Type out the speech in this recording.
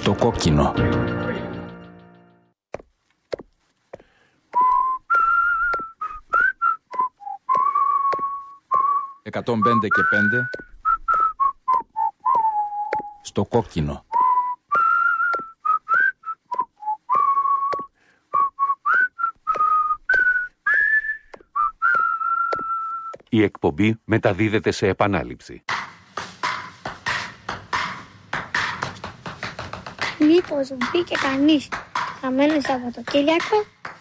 Στο κόκκινο. «105 και 5» στο κόκκινο. Η εκπομπή μεταδίδεται σε επανάληψη. Μήπως μπήκε κανείς χαμένο Σαββατοκύριακο?